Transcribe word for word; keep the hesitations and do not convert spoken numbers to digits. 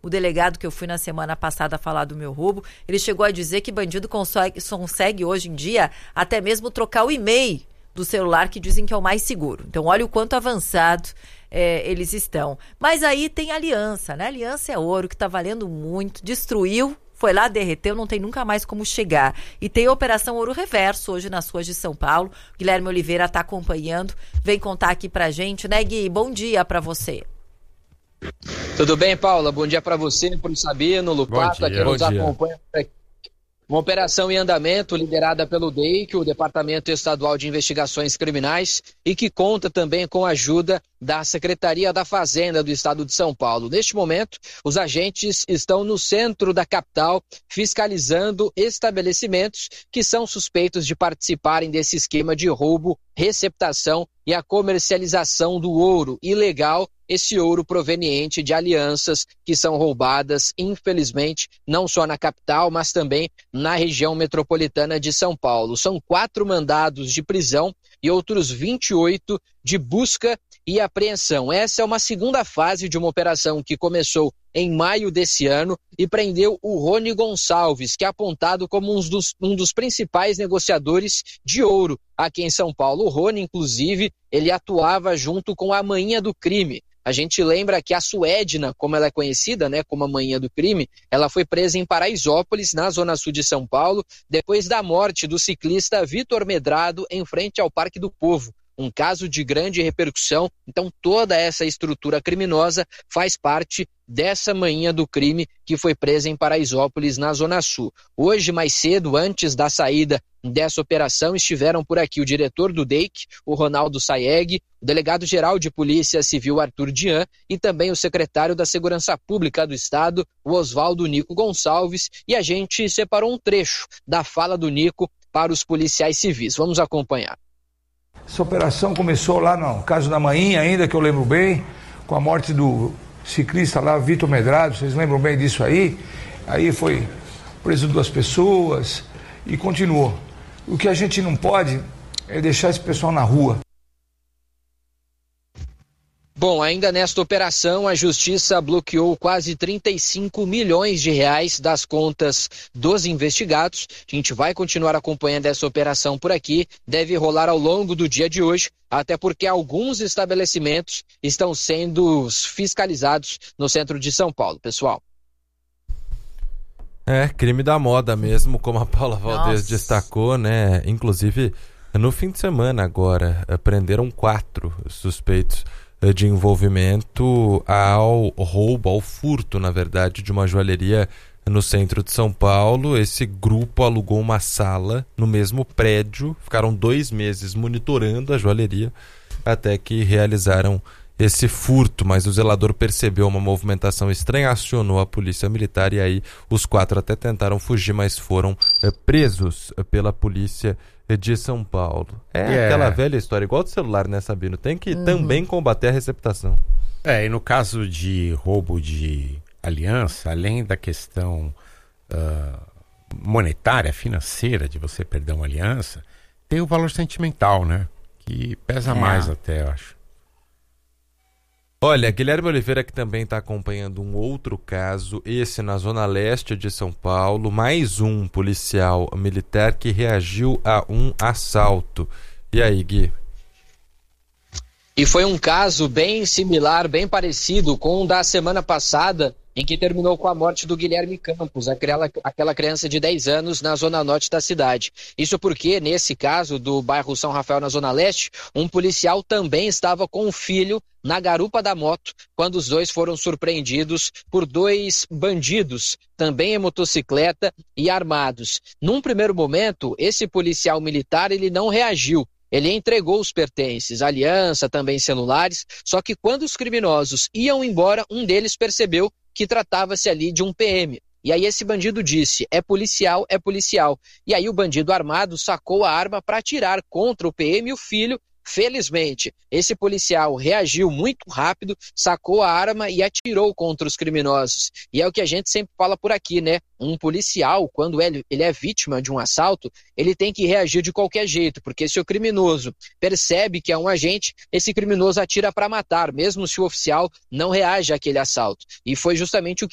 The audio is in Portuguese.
o delegado que eu fui na semana passada falar do meu roubo, ele chegou a dizer que bandido consegue, consegue hoje em dia até mesmo trocar o e-mail do celular, que dizem que é o mais seguro. Então olha o quanto avançado é, eles estão. Mas aí tem aliança, né? Aliança é ouro, que está valendo muito, destruiu, foi lá, derreteu, não tem nunca mais como chegar. E tem a Operação Ouro Reverso hoje nas ruas de São Paulo. Guilherme Oliveira está acompanhando, vem contar aqui pra gente, né, Gui? Bom dia para você. Tudo bem, Paula? Bom dia para você, para o Sabino, Lupato, aqui nos acompanha. Uma operação em andamento liderada pelo D E I C, o Departamento Estadual de Investigações Criminais, e que conta também com a ajuda da Secretaria da Fazenda do Estado de São Paulo. Neste momento, os agentes estão no centro da capital fiscalizando estabelecimentos que são suspeitos de participarem desse esquema de roubo, receptação e a comercialização do ouro ilegal, esse ouro proveniente de alianças que são roubadas, infelizmente, não só na capital, mas também na região metropolitana de São Paulo. São quatro mandados de prisão e outros vinte e oito de busca e apreensão. Essa é uma segunda fase de uma operação que começou em maio desse ano e prendeu o Rony Gonçalves, que é apontado como um dos, um dos principais negociadores de ouro aqui em São Paulo. O Rony, inclusive, ele atuava junto com a Manhinha do Crime. A gente lembra que a Suedna, como ela é conhecida, né, como a Manhinha do Crime, ela foi presa em Paraisópolis, na zona sul de São Paulo, depois da morte do ciclista Vitor Medrado em frente ao Parque do Povo. Um caso de grande repercussão, então toda essa estrutura criminosa faz parte dessa Manhinha do Crime que foi presa em Paraisópolis, na Zona Sul. Hoje, mais cedo, antes da saída dessa operação, estiveram por aqui o diretor do D E I C, o Ronaldo Saeg, o delegado-geral de Polícia Civil, Arthur Dian, e também o secretário da Segurança Pública do Estado, o Oswaldo Nico Gonçalves, e a gente separou um trecho da fala do Nico para os policiais civis. Vamos acompanhar. Essa operação começou lá no caso da Manhinha, ainda que eu lembro bem, com a morte do ciclista lá, Vitor Medrado, vocês lembram bem disso aí? Aí foi preso duas pessoas e continuou. O que a gente não pode é deixar esse pessoal na rua. Bom, ainda nesta operação, a Justiça bloqueou quase trinta e cinco milhões de reais das contas dos investigados. A gente vai continuar acompanhando essa operação por aqui, deve rolar ao longo do dia de hoje, até porque alguns estabelecimentos estão sendo fiscalizados no centro de São Paulo, pessoal. É, crime da moda mesmo, como a Paula Valdez Nossa. destacou, né? Inclusive, no fim de semana agora, prenderam quatro suspeitos de envolvimento ao roubo, ao furto, na verdade, de uma joalheria no centro de São Paulo. Esse grupo alugou uma sala no mesmo prédio, ficaram dois meses monitorando a joalheria até que realizaram esse furto, mas o zelador percebeu uma movimentação estranha, acionou a polícia militar e aí os quatro até tentaram fugir, mas foram é, presos pela polícia de São Paulo. É yeah. aquela velha história, igual do celular, né, Sabino? Tem que uhum. também combater a receptação. É, e no caso de roubo de aliança, além da questão uh, monetária, financeira, de você perder uma aliança, tem o valor sentimental, né? Que pesa é. mais até, eu acho. Olha, Guilherme Oliveira que também está acompanhando um outro caso, esse na zona leste de São Paulo, mais um policial militar que reagiu a um assalto. E aí, Gui? E foi um caso bem similar, bem parecido com o da semana passada, em que terminou com a morte do Guilherme Campos, aquela, aquela criança de dez anos na zona norte da cidade. Isso porque, nesse caso do bairro São Rafael, na zona leste, um policial também estava com o filho na garupa da moto, quando os dois foram surpreendidos por dois bandidos, também em motocicleta e armados. Num primeiro momento, esse policial militar ele não reagiu. Ele entregou os pertences, aliança, também celulares, só que quando os criminosos iam embora, um deles percebeu que tratava-se ali de um P M. E aí esse bandido disse, é policial, é policial. E aí o bandido armado sacou a arma para atirar contra o P M e o filho. Felizmente, esse policial reagiu muito rápido, sacou a arma e atirou contra os criminosos. E é o que a gente sempre fala por aqui, né? Um policial, quando ele, ele é vítima de um assalto, ele tem que reagir de qualquer jeito, porque se o criminoso percebe que é um agente, esse criminoso atira para matar, mesmo se o oficial não reage àquele assalto. E foi justamente o que